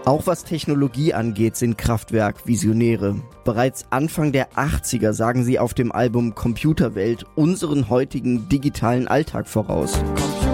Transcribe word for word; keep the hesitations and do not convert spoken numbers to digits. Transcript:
Auch was Technologie angeht, sind Kraftwerk Visionäre. Bereits Anfang der achtziger sagen sie auf dem Album Computerwelt unseren heutigen digitalen Alltag voraus. Computer